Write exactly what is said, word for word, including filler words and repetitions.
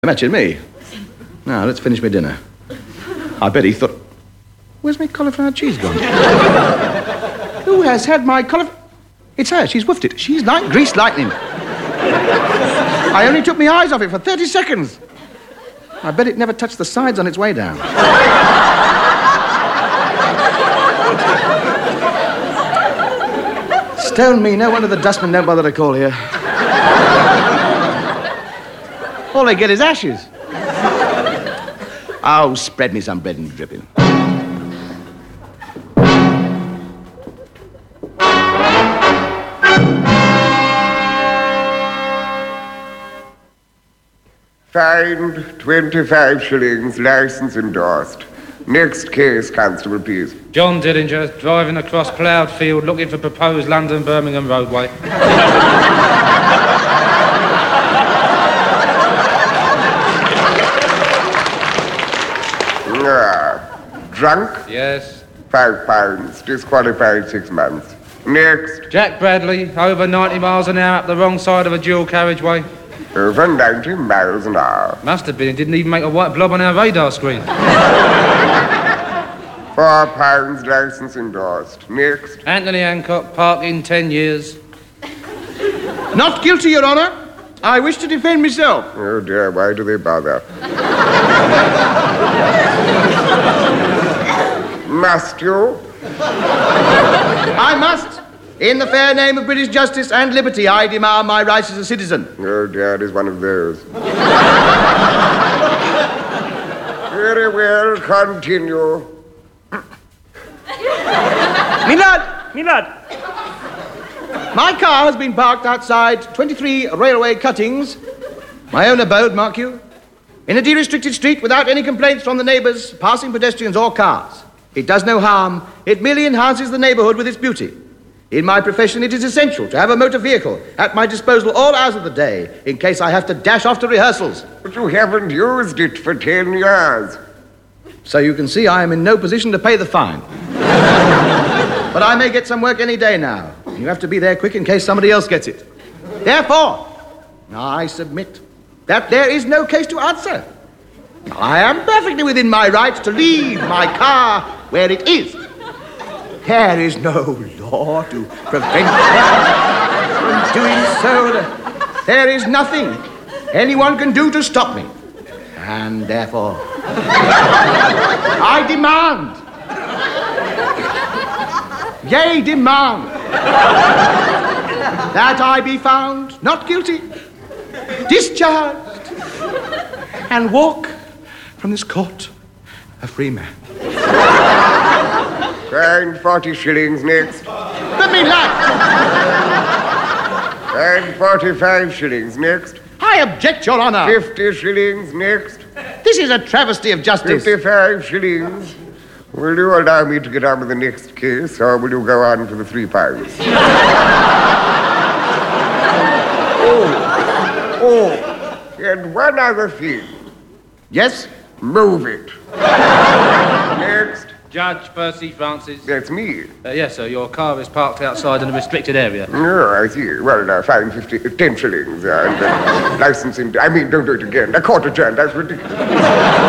Imagine me. Now, let's finish my dinner. I bet he thought, where's my cauliflower cheese gone? Who has had my cauliflower... It's her, she's woofed it. She's like greased lightning. I only took my eyes off it for thirty seconds. I bet it never touched the sides on its way down. Stone me, no wonder the dustmen don't bother to call here. All they get is ashes. Oh, spread me some bread and dripping. Fined twenty-five shillings, license endorsed. Next case, Constable, please. John Dillinger, driving across ploughed field, looking for proposed London-Birmingham roadway. Ah, drunk? Yes. Five pounds, disqualified six months. Next. Jack Bradley, over ninety miles an hour up the wrong side of a dual carriageway. Over ninety miles an hour. Must have been. It didn't even make a white blob on our radar screen. Four pounds, license endorsed. Next. Anthony Hancock, parking ten years. Not guilty, Your Honour. I wish to defend myself. Oh, dear, why do they bother? Must you? I must. In the fair name of British justice and liberty, I demand my rights as a citizen. Oh, dear, it is one of those. Very well, continue. Me lad, me lad. My car has been parked outside twenty-three railway cuttings, my own abode, mark you, in a derestricted street without any complaints from the neighbours, passing pedestrians or cars. It does no harm. It merely enhances the neighbourhood with its beauty. In my profession, it is essential to have a motor vehicle at my disposal all hours of the day in case I have to dash off to rehearsals. But you haven't used it for ten years. So you can see I am in no position to pay the fine. But I may get some work any day now. You have to be there quick in case somebody else gets it. Therefore, I submit that there is no case to answer. I am perfectly within my rights to leave my car where it is. There is no law to prevent me from doing so. There is nothing anyone can do to stop me. And therefore, I demand, yea, demand, that I be found not guilty, discharged, and walk from this court a free man. Fined forty shillings. Next. Let me laugh. Fined forty-five shillings. Next. I object, Your Honour. Fifty shillings. Next. This is a travesty of justice. Fifty-five shillings. Will you allow me to get on with the next case, or will you go on for the three pounds? oh, oh, and one other thing. Yes? Move it. Next. Judge Percy Francis. That's me. Uh, yes, sir. Your car is parked outside in a restricted area. Oh, I see. Well, uh, fine, fifty, ten shillings. Uh, and uh, licensing. I mean, don't do it again. A quarter turn. That's ridiculous.